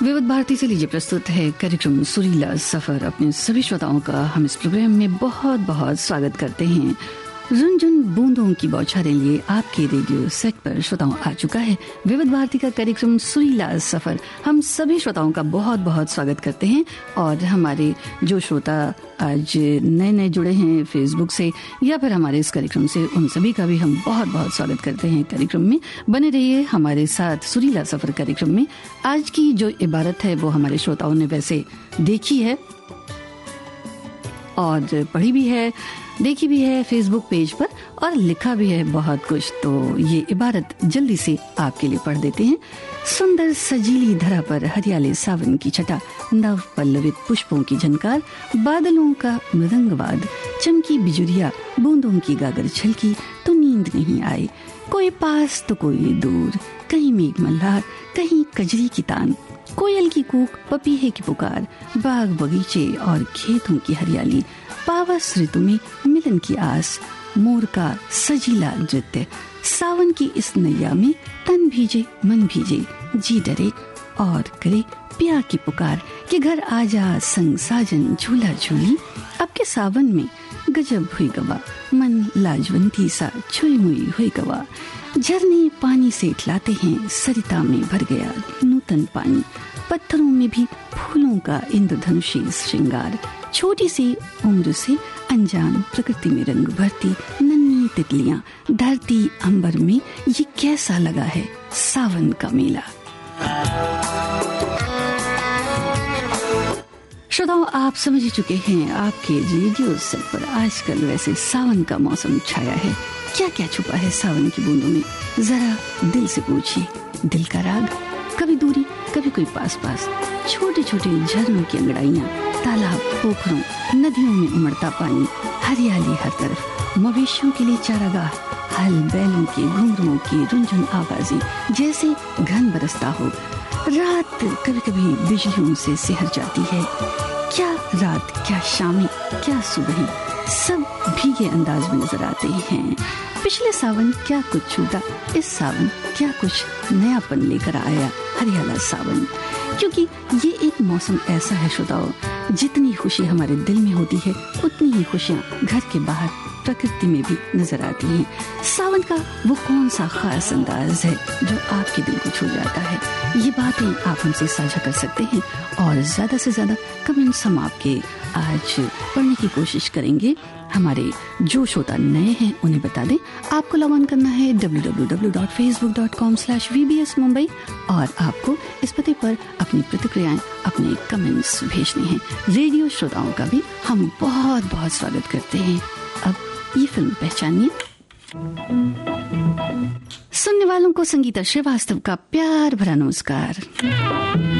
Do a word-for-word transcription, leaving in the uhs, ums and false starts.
विविध भारती से लीजिए प्रस्तुत है कार्यक्रम सुरीला सफर। अपने सभी श्रोताओं का हम इस प्रोग्राम में बहुत बहुत स्वागत करते हैं। रुनझुन बूंदों की बौछारें लिए आपके रेडियो सेट पर श्रोताओं आ चुका है विविध भारती का कार्यक्रम सुरीला सफर। हम सभी श्रोताओं का बहुत बहुत स्वागत करते हैं और हमारे जो श्रोता आज नए नए जुड़े हैं फेसबुक से या फिर हमारे इस कार्यक्रम से, उन सभी का भी हम बहुत बहुत स्वागत करते हैं कार्यक्रम में। बने रहिए हमारे साथ सुरीला सफर कार्यक्रम में। आज की जो इबारत है वो हमारे श्रोताओं ने वैसे देखी है और पढ़ी भी है, देखी भी है फेसबुक पेज पर और लिखा भी है बहुत कुछ। तो ये इबारत जल्दी से आपके लिए पढ़ देते हैं। सुंदर सजीली धरा पर हरियाले सावन की छटा, नव पल्लवित पुष्पों की झनकार, बादलों का मृदंगवाद, चमकी बिजुरिया, बूंदों की गागर छलकी तो नींद नहीं आई। कोई पास तो कोई दूर, कहीं मेघ मल्हार, कहीं कजरी की तान, कोयल की कूक, पपीहे की पुकार, बाग बगीचे और खेतों की हरियाली, पावस ऋतु में मिलन की आस, मोर का सजीला नृत्य, सावन की इस नैया में तन भीजे मन भीजे, जी डरे और करे प्यार की पुकार कि घर आजा संग साजन झूला झूली। अब के सावन में गजब हुई गवा, मन लाजवंती सा छुई मुई हुई गवा। झरने पानी से इठलाते हैं, सरिता में भर गया नूतन पानी, पत्थरों में भी फूलों का इंद्रधनुषी श्रृंगार। छोटी सी उम्र से अनजान प्रकृति में रंग भरती नन्ही तितलियां, धरती अंबर में ये कैसा लगा है सावन का मेला। श्रोताओं, आप समझ ही चुके हैं आपके रेडियो सेट पर आजकल वैसे सावन का मौसम छाया है। क्या क्या छुपा है सावन की बूंदों में, जरा दिल से पूछिए। दिल का राग, कभी दूरी कभी कोई पास पास, छोटे छोटे झरनों की अंगड़ाइयां, तालाब पोखरों नदियों में उमड़ता पानी, हरियाली हर तरफ, मवेशियों के लिए चारागाह, हल बैलों के घुंघरुओं की रुनझुन आवाजें जैसे घन बरसता हो। रात कभी कभी बिजलियों से सिहर जाती है। क्या रात, क्या शामें, क्या सुबह, सब भीगे अंदाज में नजर आते हैं। पिछले सावन क्या कुछ छूटा, इस सावन क्या कुछ नयापन लेकर आया हरियाला सावन। क्योंकि ये एक मौसम ऐसा है श्रोताओ, जितनी खुशी हमारे दिल में होती है उतनी ही खुशियाँ घर के बाहर प्रकृति में भी नजर आती हैं। सावन का वो कौन सा खास अंदाज है जो आपके दिल को छू जाता है, ये बातें आप हमसे साझा कर सकते हैं और ज्यादा से ज्यादा कमेंट्स हम आपके आज पढ़ने की कोशिश करेंगे। हमारे जो श्रोता नए हैं उन्हें बता दें, आपको लॉग ऑन करना है W W W dot Facebook dot com slash we B S Mumbai और आपको इस पते पर अपनी प्रतिक्रियाएं, अपने कमेंट्स भेजने हैं। रेडियो श्रोताओं का भी हम बहुत बहुत स्वागत करते हैं। अब ये फिल्म पहचानिए। सुनने वालों को संगीता श्रीवास्तव का प्यार भरा नमस्कार।